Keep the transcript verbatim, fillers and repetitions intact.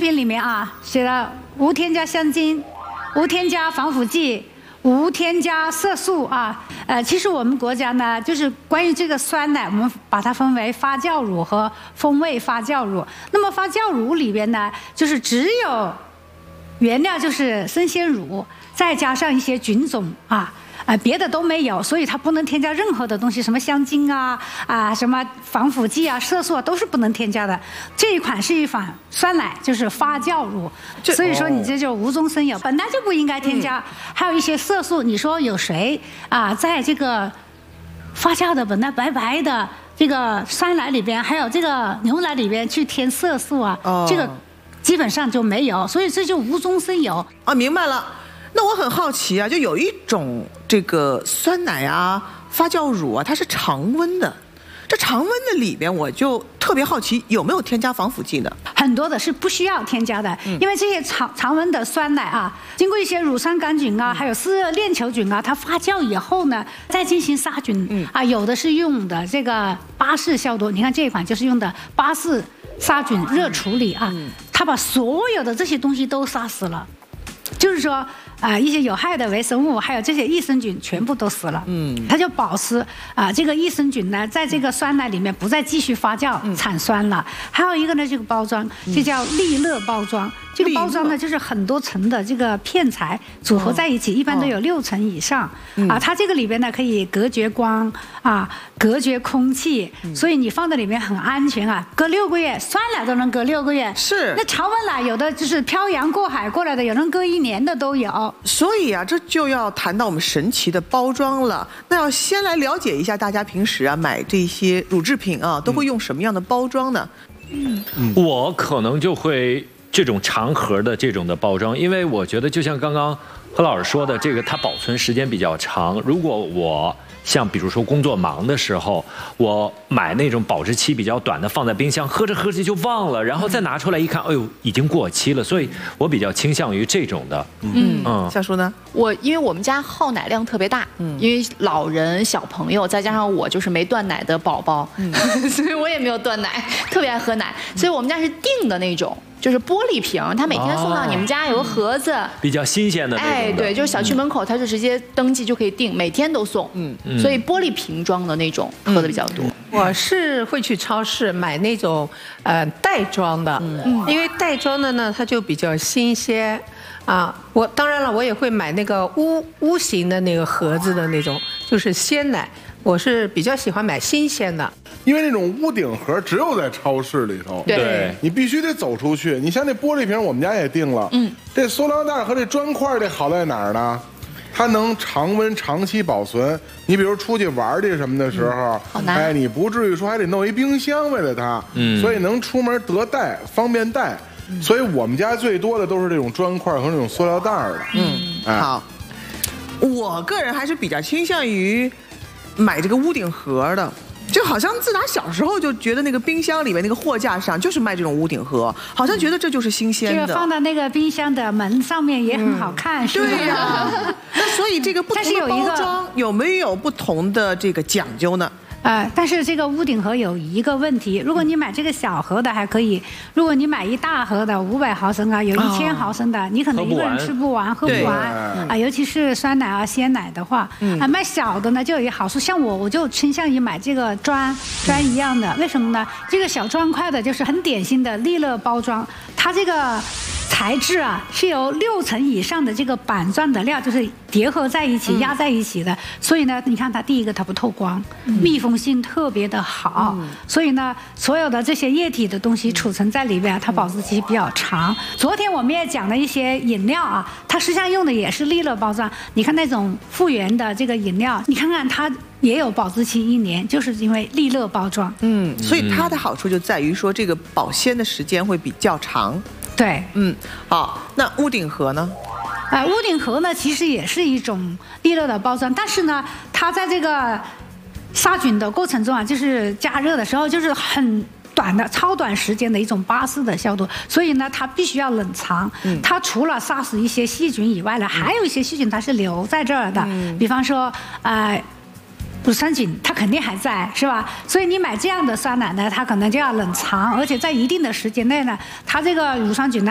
品里面啊写了无添加香精，无添加防腐剂。 无添加色素啊，呃，其实我们国家呢，就是关于这个酸奶，我们把它分为发酵乳和风味发酵乳。那么发酵乳里边呢，就是只有原料就是生鲜乳，再加上一些菌种啊。 呃，别的都没有，所以它不能添加任何的东西，什么香精啊啊，什么防腐剂啊、色素啊，都是不能添加的。这一款是一款酸奶，就是发酵乳，所以说你这就无中生有，本来就不应该添加。还有一些色素，你说有谁啊，在这个发酵的本来白白的这个酸奶里边，还有这个牛奶里边去添色素啊？这个基本上就没有，所以这就无中生有啊。明白了。 那我很好奇啊，就有一种这个酸奶啊、发酵乳啊，它是常温的。这常温的里边，我就特别好奇有没有添加防腐剂的？ 很多的是不需要添加的，嗯、因为这些常常温的酸奶啊，经过一些乳酸杆菌啊，嗯、还有丝链球菌啊，它发酵以后呢，再进行杀菌。嗯、啊，有的是用的这个巴氏消毒，你看这一款就是用的巴氏杀菌热处理啊，嗯、它把所有的这些东西都杀死了，就是说。 啊，一些有害的微生物，还有这些益生菌，全部都死了。嗯，它就保持啊，这个益生菌呢，在这个酸奶里面不再继续发酵、嗯、产酸了。还有一个呢，这个包装就叫利乐包装。嗯、这个包装呢，就是很多层的这个片材组合在一起，哦、一般都有六层以上。哦、啊，它这个里边呢可以隔绝光啊，隔绝空气，嗯、所以你放在里面很安全啊。隔六个月，酸奶都能隔六个月。 是。那常温奶有的就是漂洋过海过来的，有人隔一年的都有。 所以啊，这就要谈到我们神奇的包装了。那要先来了解一下大家平时啊买这些乳制品啊，都会用什么样的包装呢？ 嗯，我可能就会这种长盒的这种的包装，因为我觉得就像刚刚何老师说的，这个它保存时间比较长。如果我 像比如说工作忙的时候，我买那种保质期比较短的，放在冰箱，喝着喝着就忘了，然后再拿出来一看，哎呦，已经过期了。所以我比较倾向于这种的。 嗯嗯，夏叔呢？ 我因为我们家耗奶量特别大，嗯，因为老人、小朋友，再加上我就是没断奶的宝宝，嗯，所以我也没有断奶，特别爱喝奶，所以我们家是定的那种。 就是玻璃瓶，他每天送到你们家有个盒子，哦、 比较新鲜的那种的。 哎，对，就是小区门口，他就直接登记就可以订，每天都送。嗯嗯，所以玻璃瓶装的那种喝的比较多。 我是会去超市买那种呃袋装的，嗯，因为袋装的呢，它就比较新鲜。 啊，我当然了，我也会买那个屋屋型的那个盒子的那种，就是鲜奶。我是比较喜欢买新鲜的， 因为那种屋顶盒只有在超市里头， 对， 你必须得走出去。你像那玻璃瓶，我们家也订了，嗯，这塑料袋和这砖块这好在哪儿呢？它能常温长期保存。你比如出去玩去什么的时候， 嗯、 哎，你不至于说还得弄一冰箱为了它，嗯，所以能出门得带，方便带。 所以我们家最多的都是这种砖块和这种塑料袋的。 嗯，哎、好，我个人还是比较倾向于买这个屋顶盒的，就好像自打小时候就觉得那个冰箱里面那个货架上就是卖这种屋顶盒，好像觉得这就是新鲜的。 这个放到那个冰箱的门上面也很好看，嗯、是吧？ 对呀、啊。那所以这个不同的包装有没有不同的这个讲究呢？ 呃，但是这个屋顶盒有一个问题，如果你买这个小盒的还可以，如果你买一大盒的五百毫升啊，有一千毫升的，哦、你可能一个人吃不完，喝不完啊、呃，尤其是酸奶啊、鲜奶的话，啊、嗯呃，买小的呢就有一个好处，像我我就倾向于买这个砖砖一样的，为什么呢？这个小砖块的就是很典型的利乐包装，它这个 材质啊，是由六层以上的这个板状的料，就是叠合在一起、压在一起的。所以呢，你看它第一个它不透光，密封性特别的好。所以呢，所有的这些液体的东西储存在里边，它保质期比较长。昨天我们也讲了一些饮料啊，它实际上用的也是利乐包装。你看那种复原的这个饮料，你看看它 也有保质期一年，就是因为利乐包装。嗯， 所以它的好处就在于说，这个保鲜的时间会比较长。 对， 嗯，好，那屋顶盒呢？ 呃，屋顶盒呢，其实也是一种利乐的包装，但是呢，它在这个杀菌的过程中啊，就是加热的时候，就是很 短的超短时间的一种巴氏的消毒，所以呢，它必须要冷藏。嗯、它除了杀死一些细菌以外呢，还有一些细菌它是留在这儿的，嗯、比方说，呃，乳酸菌它肯定还在，是吧？所以你买这样的酸奶呢，它可能就要冷藏，而且在一定的时间内呢，它这个乳酸菌呢